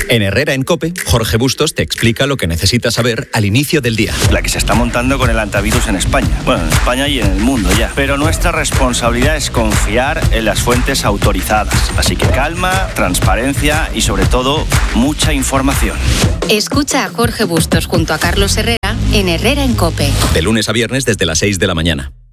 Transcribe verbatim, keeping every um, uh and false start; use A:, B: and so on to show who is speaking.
A: En Herrera en COPE, Jorge Bustos te explica lo que necesitas saber al inicio del día.
B: La que se está montando con el antivirus en España. Bueno, en España y en el mundo ya. Pero nuestra responsabilidad es confiar en las fuentes autorizadas. Así que calma, transparencia y sobre todo, mucha información.
C: Escucha a Jorge Bustos junto a Carlos Herrera en Herrera en COPE.
A: De lunes a viernes desde las seis de la mañana.